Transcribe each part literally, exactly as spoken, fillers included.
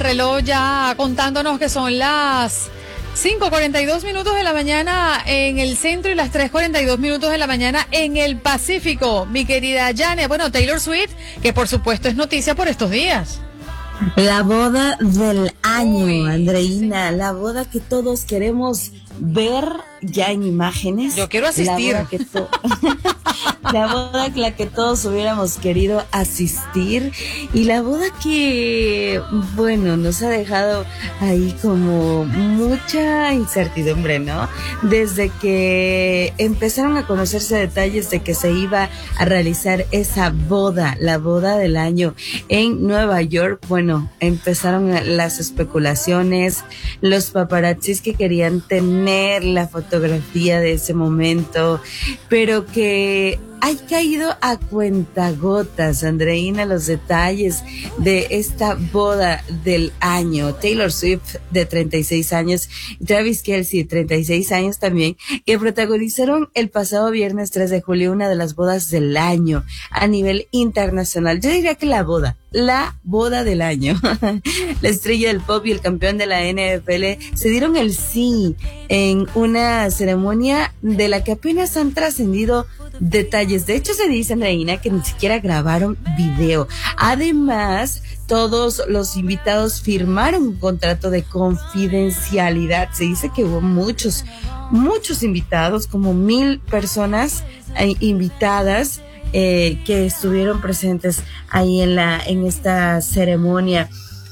reloj ya contándonos que son las cinco cuarenta y dos minutos de la mañana en el centro y las tres cuarenta y dos minutos de la mañana en el Pacífico. Mi querida Yane, bueno, Taylor Swift, que por supuesto es noticia por estos días. La boda del año, Uy, Andreina, sí. La boda que todos queremos ver ya en imágenes. Yo quiero asistir. La boda que, to- la boda a la que todos hubiéramos querido asistir y la boda que, bueno, nos ha dejado ahí como mucha incertidumbre, ¿no? Desde que empezaron a conocerse detalles de que se iba a realizar esa boda, la boda del año en Nueva York, bueno, empezaron las especulaciones, los paparazzis que querían tener la fotografía de ese momento, pero que ha caído a cuentagotas, Andreina, los detalles de esta boda del año. Taylor Swift, de treinta y seis años, y Travis Kelce, de treinta y seis años también, que protagonizaron el pasado viernes tres de julio una de las bodas del año a nivel internacional. Yo diría que la boda, la boda del año. La estrella del pop y el campeón de la N F L se dieron el sí en una ceremonia de la que apenas han trascendido detalles. De hecho, se dice, Andreina, que ni siquiera grabaron video. Además, todos los invitados firmaron un contrato de confidencialidad. Se dice que hubo muchos, muchos invitados, como mil personas eh, invitadas eh, que estuvieron presentes ahí en la, en esta ceremonia.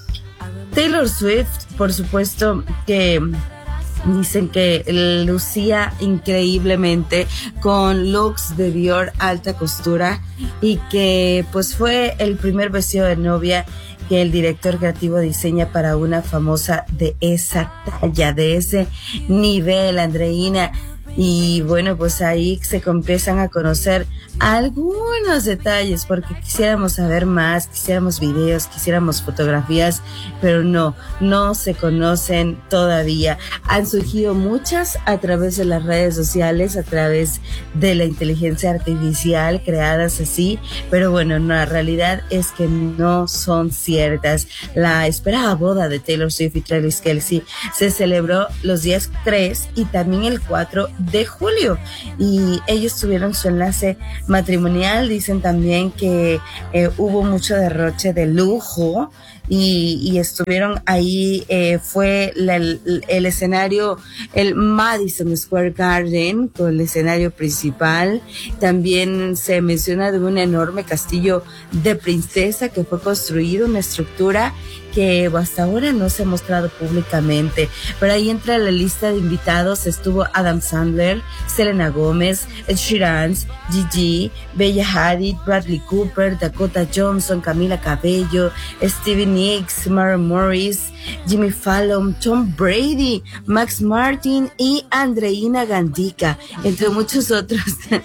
Taylor Swift, por supuesto, que dicen que lucía increíblemente con looks de Dior alta costura y que pues fue el primer vestido de novia que el director creativo diseña para una famosa de esa talla, de ese nivel, Andreina. Y bueno, pues ahí se empiezan a conocer algunos detalles, porque quisiéramos saber más, quisiéramos videos, quisiéramos fotografías, pero no, no se conocen todavía. Han surgido muchas a través de las redes sociales, a través de la inteligencia artificial, creadas así, pero bueno, no, la realidad es que no son ciertas. La esperada boda de Taylor Swift y Travis Kelce se celebró los días tres y también el cuatro de julio, y ellos tuvieron su enlace matrimonial. Dicen también que eh, hubo mucho derroche de lujo y, y estuvieron ahí, eh, fue la, el, el escenario, el Madison Square Garden, con el escenario principal. También se menciona de un enorme castillo de princesa que fue construido, una estructura que hasta ahora no se ha mostrado públicamente. Pero ahí entra la lista de invitados, estuvo Adam Sandler, Selena Gómez, Ed Sheeran, Gigi, Bella Hadid, Bradley Cooper, Dakota Johnson, Camila Cabello, Stevie Nicks, Maren Morris, Jimmy Fallon, Tom Brady, Max Martin y Andreina Gandica, entre muchos otros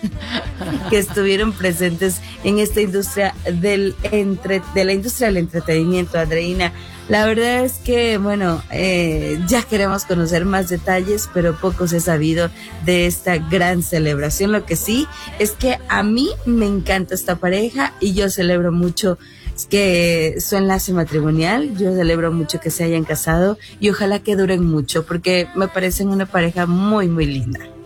que estuvieron presentes en esta industria del entre, de la industria del entretenimiento, Andreina. La verdad es que, bueno, eh, ya queremos conocer más detalles, pero poco se ha sabido de esta gran celebración. Lo que sí es que a mí me encanta esta pareja y yo celebro mucho que su enlace matrimonial, yo celebro mucho que se hayan casado y ojalá que duren mucho, porque me parecen una pareja muy, muy linda.